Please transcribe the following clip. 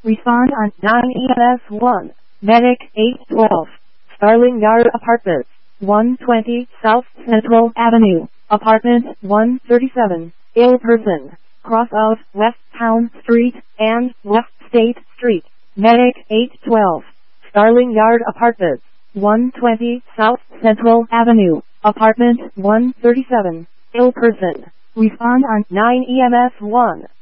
Respond on 9 EMS 1. Medic 812. Starling Yard Apartments, 120 South Central Avenue, Apartment 137. Ill person. Cross of West Town Street and West State Street. Medic 812. Starling Yard Apartments, 120 South Central Avenue, Apartment 137. Ill person. Respond on 9 EMS 1.